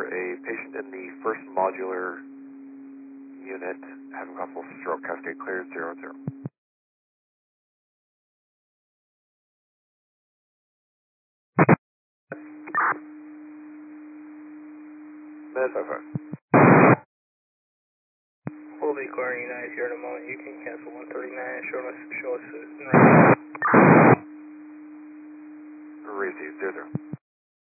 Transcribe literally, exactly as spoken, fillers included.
for a patient in the first modular unit having possible stroke. Cascade cleared, zero zero. Med five five. We'll be clearing United here in a moment. You can cancel one thirty-nine. Show us, show us. Receive, zero zero.